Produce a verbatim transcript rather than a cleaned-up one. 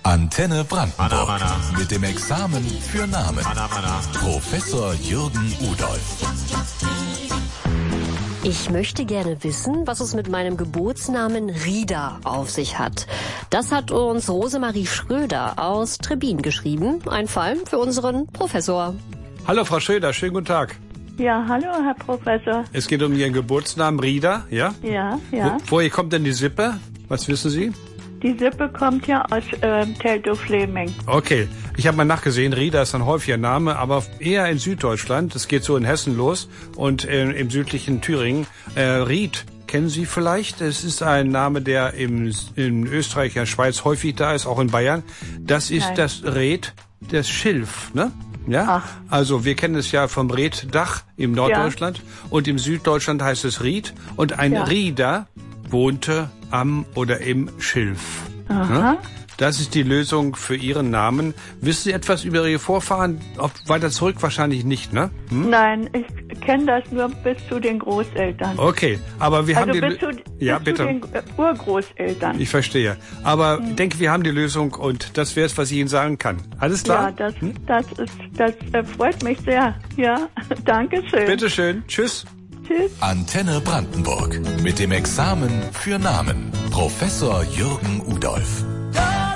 Antenne Brandenburg mit dem Examen für Namen. Professor Jürgen Udolph. Ich möchte gerne wissen, was es mit meinem Geburtsnamen Rieder auf sich hat. Das hat uns Rosemarie Schröder aus Trebin geschrieben. Ein Fall für unseren Professor. Hallo Frau Schröder, schönen guten Tag. Ja, hallo Herr Professor. Es geht um Ihren Geburtsnamen Rieder, ja? Ja, ja. Wo, woher kommt denn die Sippe? Was wissen Sie? Die Sippe kommt ja aus äh, Teltow-Fleming. Okay, ich habe mal nachgesehen, Rieder ist ein häufiger Name, aber eher in Süddeutschland. Das geht so in Hessen los und äh, im südlichen Thüringen. Äh, Ried, kennen Sie vielleicht? Es ist ein Name, der im, in Österreich, in der Schweiz häufig da ist, auch in Bayern. Das ist Nein. das Red, das Schilf, ne? Ja, Ach. Also wir kennen es ja vom Reddach im Norddeutschland ja. und im Süddeutschland heißt es Ried. Und ein ja. Rieder wohnte am oder im Schilf. Aha. Das ist die Lösung für Ihren Namen. Wissen Sie etwas über Ihre Vorfahren? Ob weiter zurück wahrscheinlich nicht, ne? Hm? Nein, ich kenne das nur bis zu den Großeltern. Okay, aber wir also haben die bis zu, ja, bis bitte. zu den Urgroßeltern. Ich verstehe. Aber hm. ich denke, wir haben die Lösung und das wäre es, was ich Ihnen sagen kann. Alles klar? Ja, das, hm? das, ist, das äh, freut mich sehr. Ja, danke schön. Bitte schön. Tschüss. Tschüss. Antenne Brandenburg mit dem Examen für Namen. Professor Jürgen Udolph.